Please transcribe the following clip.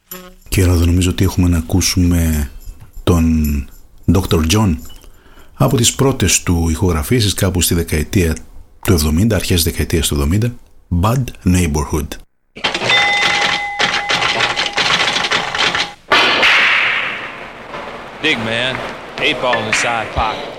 Και εδώ νομίζω ότι έχουμε να ακούσουμε τον Dr. John από τις πρώτες του ηχογραφήσεις κάπου στη δεκαετία του 70, αρχές δεκαετίας του 70, Bad Neighborhood. Dig, man. 8 ball in the side pocket.